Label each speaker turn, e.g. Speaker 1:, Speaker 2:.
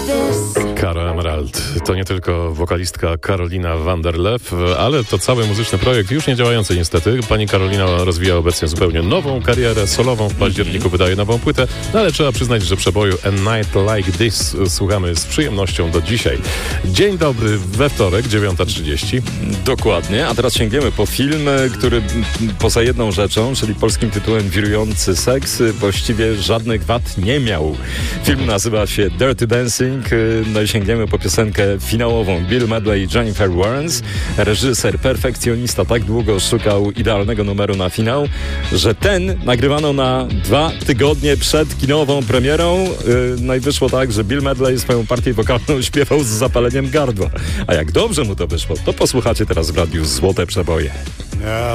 Speaker 1: Cara Emerald to nie tylko wokalistka Karolina van der Lew, ale to cały muzyczny projekt, już nie działający niestety. Pani Karolina rozwija obecnie zupełnie nową karierę solową. W październiku wydaje nową płytę, no ale trzeba przyznać, że przeboju A Night Like This słuchamy z przyjemnością do dzisiaj. Dzień dobry, we wtorek, 9:30.
Speaker 2: Dokładnie, a teraz sięgniemy po film, który poza jedną rzeczą, czyli polskim tytułem Wirujący seks, właściwie żadnych wad nie miał. Film nazywa się Dirty Dancing, no i sięgniemy po piosenkę finałową. Bill Medley i Jennifer Warnes. Reżyser, perfekcjonista tak długo szukał idealnego numeru na finał, że ten nagrywano na 2 tygodnie przed kinową premierą. No i wyszło tak, że Bill Medley swoją partię wokalną śpiewał z zapaleniem gardła. A jak dobrze mu to wyszło, to posłuchacie teraz w radiu Złote Przeboje.